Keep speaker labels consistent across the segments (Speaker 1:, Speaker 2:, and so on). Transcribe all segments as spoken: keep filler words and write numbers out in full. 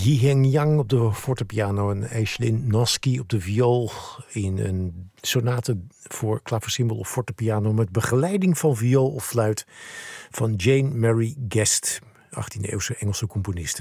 Speaker 1: Hee-Heng Yang op de fortepiano en Aislinn Noski op de viool in een sonate voor klaversymbol of fortepiano met begeleiding van viool of fluit van Jane Mary Guest, achttiende-eeuwse Engelse componiste.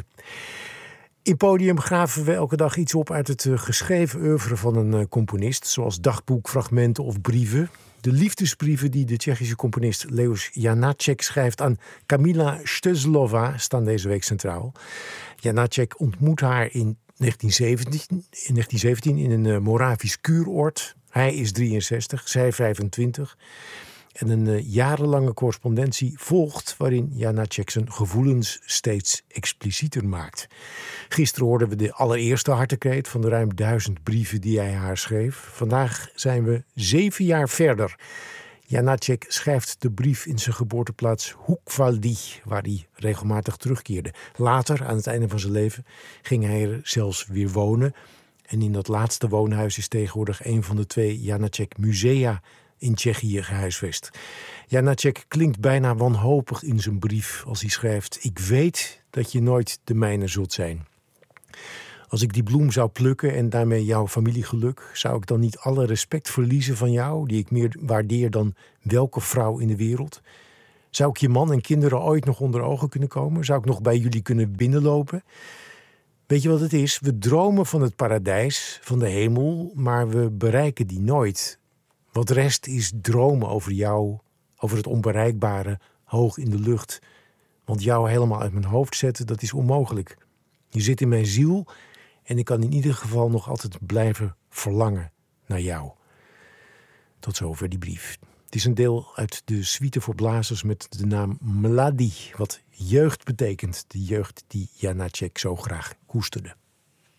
Speaker 1: In Podium graven we elke dag iets op uit het uh, geschreven oeuvre van een uh, componist, zoals dagboekfragmenten of brieven. De liefdesbrieven die de Tsjechische componist Leoš Janáček schrijft aan Kamila Stözlova staan deze week centraal. Janáček ontmoet haar in negentien zeventien in, negentien zeventien in een uh, Moravisch kuuroord. Hij is drieënzestig, zij vijfentwintig. En een uh, jarenlange correspondentie volgt waarin Janáček zijn gevoelens steeds explicieter maakt. Gisteren hoorden we de allereerste hartekreet van de ruim duizend brieven die hij haar schreef. Vandaag zijn we zeven jaar verder. Janáček schrijft de brief in zijn geboorteplaats Húkvaldi, waar hij regelmatig terugkeerde. Later, aan het einde van zijn leven, ging hij er zelfs weer wonen. En in dat laatste woonhuis is tegenwoordig een van de twee Janáček musea in Tsjechië gehuisvest. Janáček klinkt bijna wanhopig in zijn brief als hij schrijft: ik weet dat je nooit de mijne zult zijn. Als ik die bloem zou plukken en daarmee jouw familiegeluk, zou ik dan niet alle respect verliezen van jou, die ik meer waardeer dan welke vrouw in de wereld? Zou ik je man en kinderen ooit nog onder ogen kunnen komen? Zou ik nog bij jullie kunnen binnenlopen? Weet je wat het is? We dromen van het paradijs, van de hemel, maar we bereiken die nooit. Wat rest is dromen over jou, over het onbereikbare, hoog in de lucht. Want jou helemaal uit mijn hoofd zetten, dat is onmogelijk. Je zit in mijn ziel en ik kan in ieder geval nog altijd blijven verlangen naar jou. Tot zover die brief. Het is een deel uit de suite voor blazers met de naam Mladi, wat jeugd betekent. De jeugd die Janáček zo graag koesterde.